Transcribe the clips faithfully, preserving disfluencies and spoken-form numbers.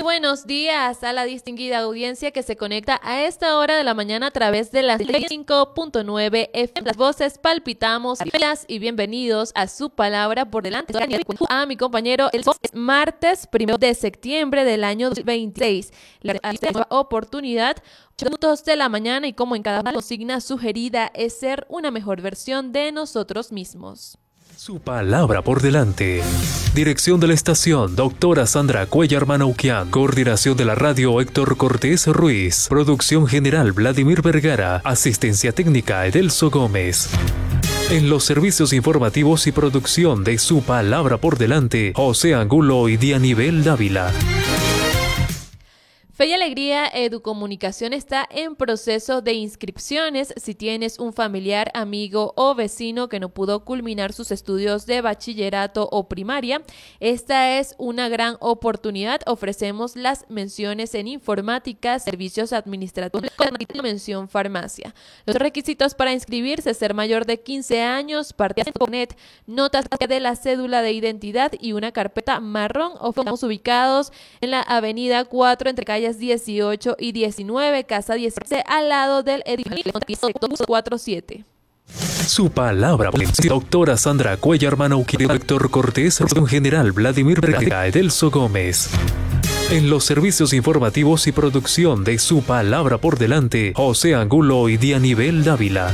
Muy buenos días a la distinguida audiencia que se conecta a esta hora de la mañana a través de las cinco punto nueve F M. Las voces palpitamos y bienvenidos a su palabra por delante. A mi compañero, el martes primero de septiembre del año dos mil veintiséis. La nueva oportunidad, ocho minutos de la mañana, y como en cada consigna sugerida es ser una mejor versión de nosotros mismos. Su palabra por delante. Dirección de la estación, doctora Sandra Cuellar Manauquian. Coordinación de la radio, Héctor Cortés Ruiz. Producción general, Vladimir Vergara. Asistencia técnica, Edelso Gómez. En los servicios informativos y producción de Su palabra por delante, José Angulo y Dianibel Dávila. Fe y Alegría Educomunicación está en proceso de inscripciones. Si tienes un familiar, amigo o vecino que no pudo culminar sus estudios de bachillerato o primaria, esta es una gran oportunidad. Ofrecemos las menciones en informática, servicios administrativos y mención farmacia. Los requisitos para inscribirse: ser mayor de quince años, partir de internet, notas de la cédula de identidad y una carpeta marrón. Estamos ubicados en la avenida cuatro entre calles dieciocho y diecinueve, casa dieciséis, al lado del edificio cuarenta y siete. Su palabra, doctora Sandra Cuellar Manauquian, Héctor Cortés, general Vladimir Vergara, Edelso Gómez. En los servicios informativos y producción de Su palabra por delante, José Angulo y Dianibel Dávila.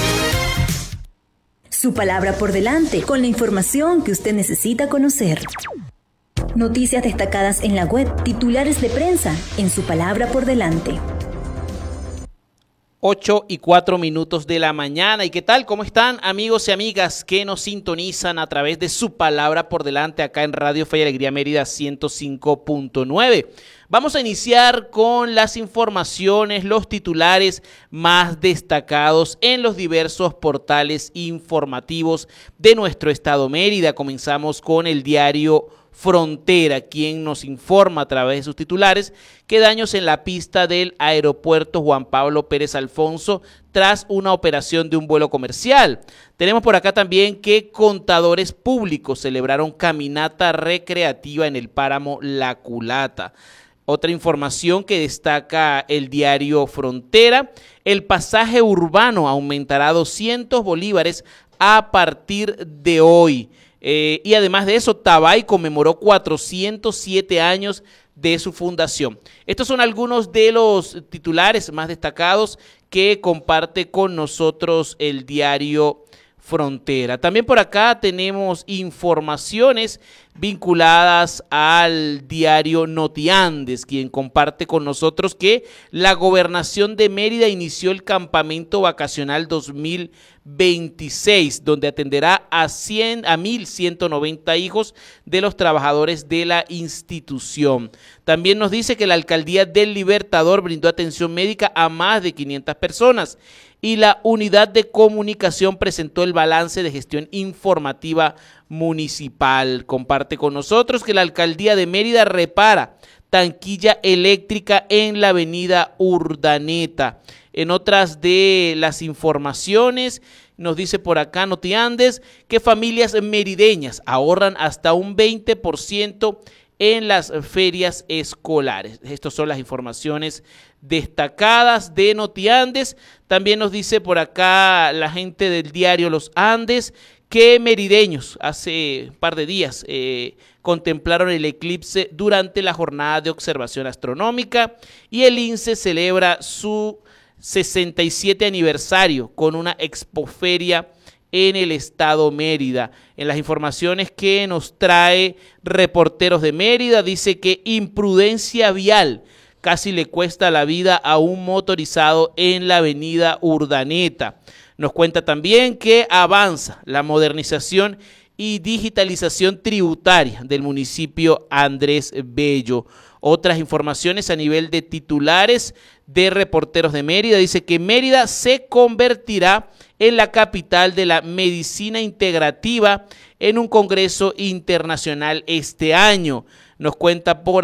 Su palabra por delante, con la información que usted necesita conocer. Noticias destacadas en la web, titulares de prensa, en Su palabra por delante. ocho y cuatro minutos de la mañana. ¿Y qué tal? ¿Cómo están, amigos y amigas que nos sintonizan a través de Su palabra por delante acá en Radio Fe y Alegría Mérida ciento cinco punto nueve? Vamos a iniciar con las informaciones, los titulares más destacados en los diversos portales informativos de nuestro estado Mérida. Comenzamos con el diario Frontera, quien nos informa a través de sus titulares que daños en la pista del aeropuerto Juan Pablo Pérez Alfonso tras una operación de un vuelo comercial. Tenemos por acá también que contadores públicos celebraron caminata recreativa en el páramo La Culata. Otra información que destaca el diario Frontera: el pasaje urbano aumentará doscientos bolívares a partir de hoy. Eh, y además de eso, Tabay conmemoró cuatrocientos siete años de su fundación. Estos son algunos de los titulares más destacados que comparte con nosotros el diario Frontera. También por acá tenemos informaciones vinculadas al diario Notiandes, quien comparte con nosotros que la gobernación de Mérida inició el campamento vacacional dos mil veintiséis, donde atenderá a cien a mil ciento noventa hijos de los trabajadores de la institución. También nos dice que la alcaldía del Libertador brindó atención médica a más de quinientas personas y la unidad de comunicación presentó el balance de gestión informativa municipal. Comparte con nosotros que la alcaldía de Mérida repara tanquilla eléctrica en la avenida Urdaneta. En otras de las informaciones, nos dice por acá Notiandes que familias merideñas ahorran hasta un veinte por ciento en las ferias escolares. Estas son las informaciones destacadas de Notiandes. También nos dice por acá la gente del diario Los Andes que merideños hace un par de días eh, contemplaron el eclipse durante la jornada de observación astronómica, y el I N S E celebra su sesenta y siete aniversario con una expoferia en el estado Mérida. En las informaciones que nos trae Reporteros de Mérida, dice que imprudencia vial casi le cuesta la vida a un motorizado en la avenida Urdaneta. Nos cuenta también que avanza la modernización y digitalización tributaria del municipio Andrés Bello. Otras informaciones a nivel de titulares de Reporteros de Mérida, dice que Mérida se convertirá en la capital de la medicina integrativa en un congreso internacional este año. Nos cuenta por